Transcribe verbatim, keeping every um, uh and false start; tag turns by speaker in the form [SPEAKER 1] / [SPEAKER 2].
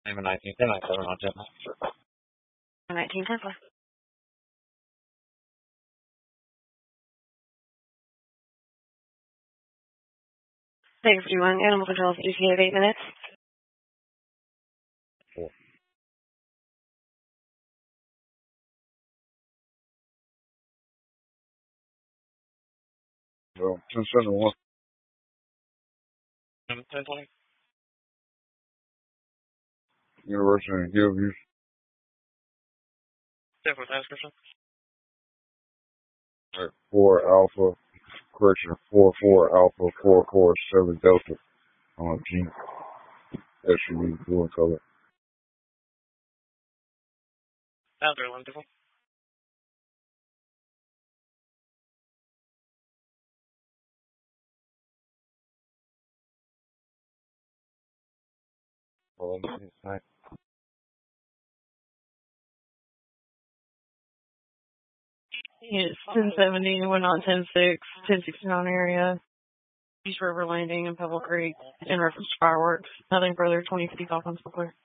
[SPEAKER 1] I'm a nineteen ten, I seven on ten.
[SPEAKER 2] nineteen ten. Thank you for doing animal control. You have eight minutes.
[SPEAKER 1] Four.
[SPEAKER 3] Well, ten seven one.
[SPEAKER 1] ten twenty.
[SPEAKER 3] University of Hillview.
[SPEAKER 1] Yeah, for transcription.
[SPEAKER 3] Right. Four Alpha. Correction. Four four Alpha. Four four seven Delta. On G. That should be blue in color.
[SPEAKER 1] Out there, wonderful.
[SPEAKER 3] Hold on, it's nice.
[SPEAKER 2] It's ten seventy, we're on ten six, ten sixty-nine area, East River Landing and Pebble Creek, in reference to fireworks. Nothing further, twenty fifty Falcons, clear.